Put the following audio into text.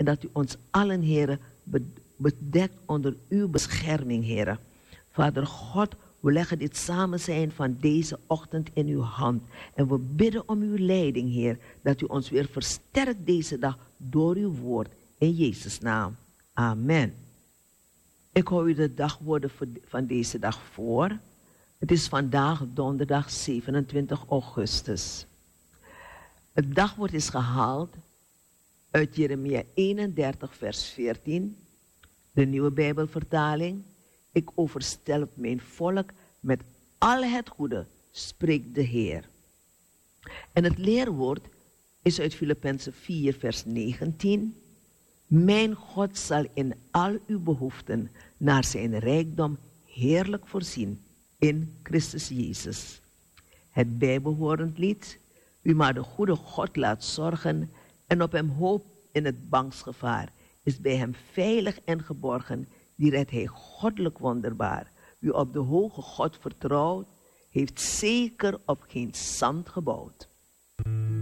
En dat u ons allen, Heere, bedekt onder uw bescherming, Heere. Vader God, we leggen dit samen zijn van deze ochtend in uw hand. En we bidden om uw leiding, Heer, dat u ons weer versterkt deze dag door uw woord. In Jezus' naam. Amen. Ik hou u de dagwoorden van deze dag voor. Het is vandaag donderdag 27 augustus. Het dagwoord is gehaald uit Jeremia 31 vers 14, de Nieuwe Bijbelvertaling. Ik overstelp mijn volk met al het goede, spreekt de Heer. En het leerwoord is uit Filippenzen 4 vers 19. Mijn God zal in al uw behoeften naar zijn rijkdom heerlijk voorzien in Christus Jezus. Het bijbehorend lied, wie maar de goede God laat zorgen en op hem hoopt in het bangsgevaar, is bij hem veilig en geborgen, die redt hij goddelijk wonderbaar. Wie op de hoge God vertrouwt, heeft zeker op geen zand gebouwd.